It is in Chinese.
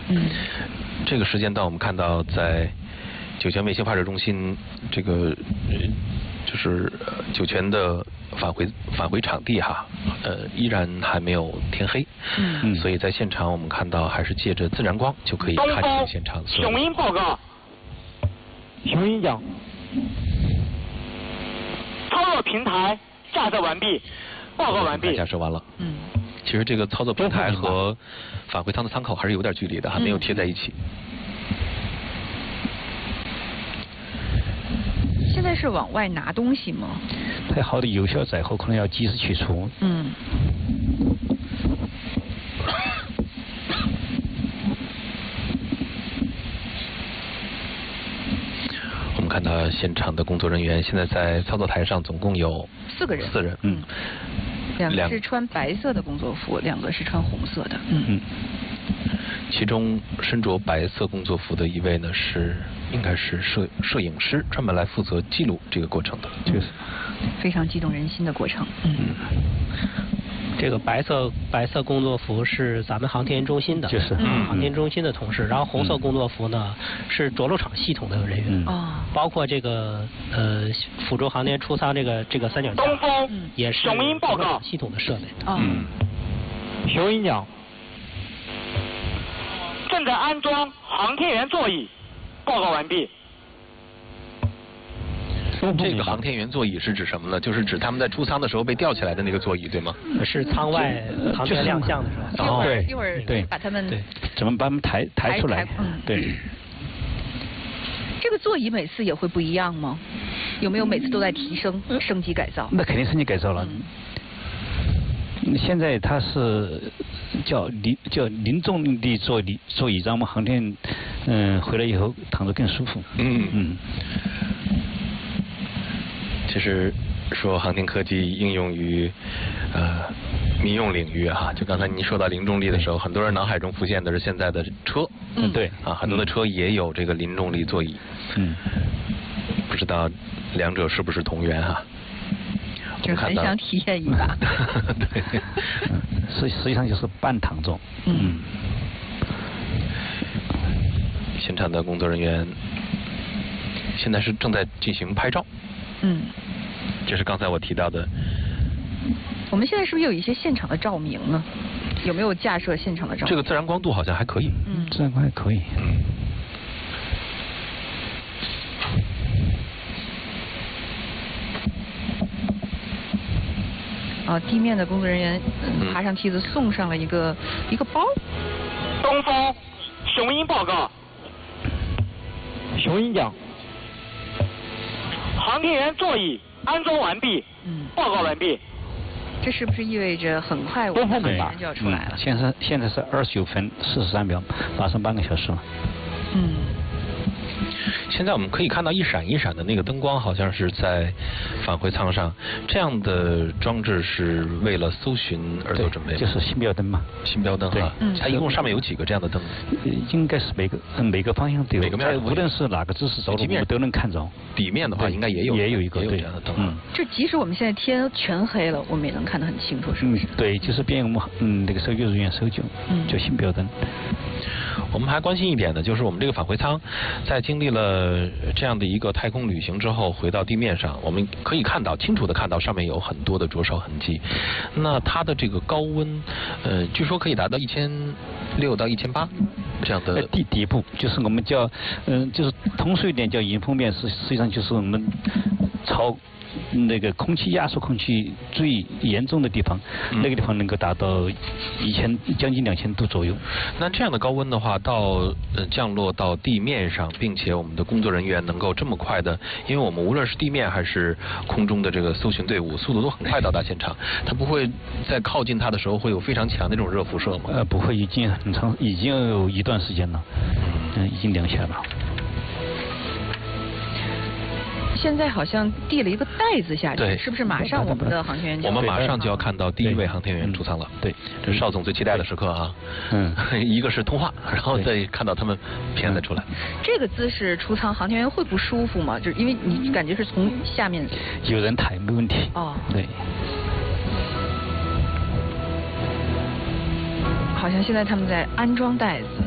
这个时间段我们看到在酒泉卫星发射中心这个就是酒泉的返回场地哈，依然还没有天黑，所以在现场我们看到还是借着自然光就可以看清现场。 雄鹰报告， 雄鹰讲， 操作平台架设完毕，报告完毕。 架设完了。其实这个操作平台和返回舱的舱口还是有点距离的，还没有贴在一起。 现在是往外拿东西吗？ 太好的有效载荷可能要及时取出。 我们看到现场的工作人员现在在操作台上总共有 4个人。 4人。 两个是穿白色的工作服，2个是穿红色的。 其中身着白色工作服的一位呢应该是摄影师，专门来负责记录这个过程的。 就是非常激动人心的过程。 这个白色工作服是咱们航天中心的， 就是航天中心的同事。然后红色工作服呢是着陆场系统的人员，包括这个辅助航天出舱这个三脚架，也是雄鹰报告系统的设备。 雄鹰讲， 正在安装航天员座椅，报告完毕。 这个航天员座椅是指什么呢？就是指他们在出舱的时候被吊起来的那个座椅，对吗？ 是舱外航天亮相的时候。 一会儿把他们怎么把他们抬出来？对。 这个座椅每次也会不一样吗？有没有每次都在提升、升级改造？ 那肯定升级改造了。现在它是叫零重力座椅，让我们航天回来以后躺着更舒服。 其实说航天科技应用于民用领域啊，就刚才您说到零重力的时候，很多人脑海中浮现的是现在的车。 对。 很多的车也有这个零重力座椅。不知道两者是不是同源哈？ 就很想体验一把。 对。 实际上就是半躺着。 现场的工作人员现在是正在进行拍照。这是刚才我提到的。 我们现在是不是有一些现场的照明呢？有没有架设现场的照明？ 这个自然光度好像还可以。 自然光还可以。 地面的工作人员爬上梯子，送上了一个包。 东风，雄鹰报告。 雄鹰讲， 航天员座椅安装完毕。报告完毕。 这是不是意味着很快我们航天员就要出来了？ 现在是29分43秒，马上半个小时了。 现在我们可以看到一闪一闪的那个灯光，好像是在返回舱上。这样的装置是为了搜寻而做准备的。 就是星标灯嘛。 星标灯哈。它一共上面有几个这样的灯？ 应该是每个方向都有。 每个面无论是哪个姿势走路，我们都能看着。 底面的话应该也有一个这样的灯。 这即使我们现在天全黑了，我们也能看得很清楚，是不是？ 对，就是便我们那个搜救人员搜救，叫星标灯。 我们还关心一点呢，就是我们这个返回舱在经历了这样的一个太空旅行之后，回到地面上，我们可以清楚的看到上面有很多的灼烧痕迹。那它的这个高温，据说可以达到1600到1800这样的。 底部就是我们叫就是通俗一点叫迎风面，实际上就是我们朝那个空气压缩空气最严重的地方，那个地方能够达到将近2000度左右。 那这样的高温的话，到降落到地面上，并且我们的工作人员能够这么快的，因为我们无论是地面还是空中的这个搜寻队伍，速度都很快到达现场，它不会在靠近它的时候会有非常强的这种热辐射吗？ 不会，已经有一段时间了，已经凉下了。 现在好像递了一个袋子下去， 对， 是不是马上我们的航天员？ 我们马上就要看到第一位航天员出舱了。 对， 这是邵总最期待的时刻啊。一个是通话，然后再看到他们片子出来。 这个姿势出舱，航天员会不舒服吗？就是因为你感觉是从下面有人抬没问题。对。 好像现在他们在安装袋子。